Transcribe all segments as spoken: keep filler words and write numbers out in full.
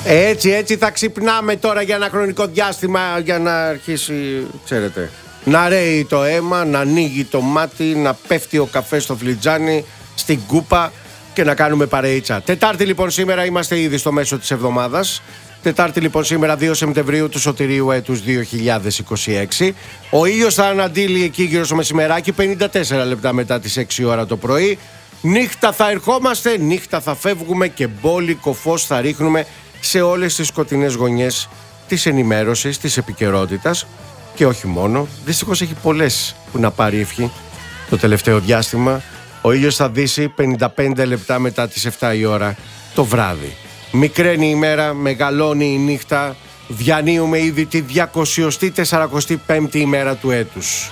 Έτσι, έτσι θα ξυπνάμε τώρα για ένα χρονικό διάστημα για να αρχίσει, ξέρετε, να ρέει το αίμα, να ανοίγει το μάτι, να πέφτει ο καφές στο φλιτζάνι, στην κούπα και να κάνουμε παρεΐτσα. Τετάρτη λοιπόν σήμερα, είμαστε ήδη στο μέσο της εβδομάδας. Τετάρτη λοιπόν σήμερα, δύο Σεπτεμβρίου του σωτηρίου έτους δύο χιλιάδες είκοσι έξι. Ο ήλιος θα αναντείλει εκεί γύρω στο μεσημεράκι, πενήντα τέσσερα λεπτά μετά τις έξι ώρα το πρωί. Νύχτα θα ερχόμαστε, νύχτα θα φεύγουμε και μπόλικο φως θα ρίχνουμε σε όλες τις σκοτεινές γωνιές της ενημέρωσης, της επικαιρότητας και όχι μόνο. Δυστυχώς έχει πολλές που να πάρει ευχή το τελευταίο διάστημα. Ο ήλιος θα δύσει πενήντα πέντε λεπτά μετά τις εφτά η ώρα το βράδυ. Μικραίνει η μέρα, μεγαλώνει η νύχτα, διανύουμε ήδη τη διακόσια σαράντα πέμπτη ημέρα του έτους.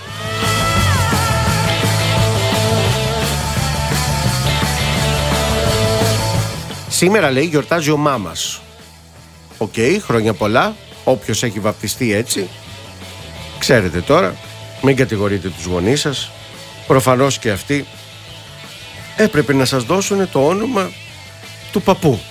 Σήμερα λέει γιορτάζει ο μάμας. Οκ, okay, χρόνια πολλά, όποιος έχει βαπτιστεί έτσι. Ξέρετε τώρα, μην κατηγορείτε τους γονείς σας. Προφανώς και αυτοί έπρεπε να σας δώσουν το όνομα του παππού.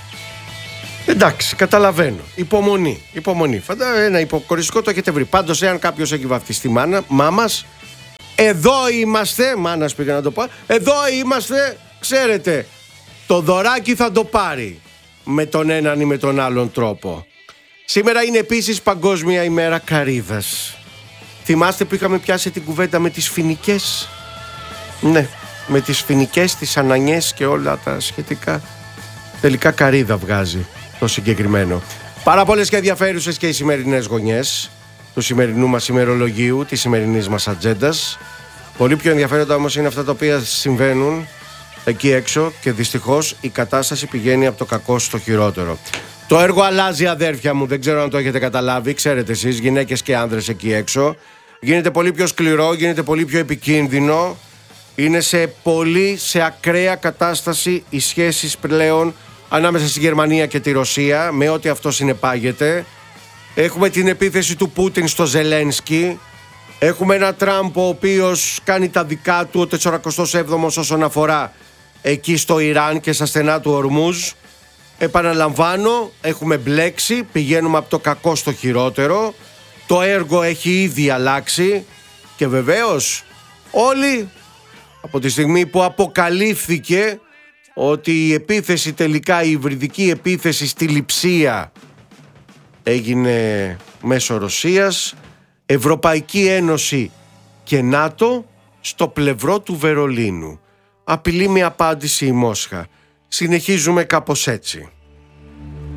Εντάξει, καταλαβαίνω. Υπομονή, υπομονή. Φαντάζομαι ένα υποκοριστικό το έχετε βρει. Πάντως, εάν κάποιος έχει βαφτιστεί μάνα, μάμας, εδώ είμαστε, μάνας πήγα να το πω, εδώ είμαστε, ξέρετε, το δωράκι θα το πάρει με τον έναν ή με τον άλλον τρόπο. Σήμερα είναι επίσης Παγκόσμια ημέρα Καρύδας. Θυμάστε που είχαμε πιάσει την κουβέντα με τις φοινικές? Ναι, με τις φοινικές, τις ανανιές και όλα τα σχετικά. Τελικά καρύδα βγάζει το συγκεκριμένο. Πάρα πολλές και ενδιαφέρουσες και οι σημερινές γωνιές του σημερινού μας ημερολογίου, της σημερινής μας ατζέντας. Πολύ πιο ενδιαφέροντα όμως είναι αυτά τα οποία συμβαίνουν εκεί έξω και δυστυχώς η κατάσταση πηγαίνει από το κακό στο χειρότερο. Το έργο αλλάζει, αδέρφια μου, δεν ξέρω αν το έχετε καταλάβει. Ξέρετε εσείς, γυναίκες και άνδρες εκεί έξω. Γίνεται πολύ πιο σκληρό, γίνεται πολύ πιο επικίνδυνο. Είναι σε πολύ, σε ακραία κατάσταση οι σχέσεις πλέον ανάμεσα στη Γερμανία και τη Ρωσία, με ό,τι αυτό συνεπάγεται. Έχουμε την επίθεση του Πούτιν στο Ζελένσκι. Έχουμε ένα Τραμπ ο οποίος κάνει τα δικά του, ο τεσσαρακοστός έβδομος όσον αφορά εκεί στο Ιράν και στα στενά του Ορμούζ. Επαναλαμβάνω, έχουμε μπλέξει, πηγαίνουμε από το κακό στο χειρότερο. Το έργο έχει ήδη αλλάξει και βεβαίως όλοι από τη στιγμή που αποκαλύφθηκε ότι η επίθεση τελικά, η υβριδική επίθεση στη Λειψία έγινε μέσω Ρωσίας, Ευρωπαϊκή Ένωση και ΝΑΤΟ στο πλευρό του Βερολίνου. Απειλεί με απάντηση η Μόσχα. Συνεχίζουμε κάπως έτσι.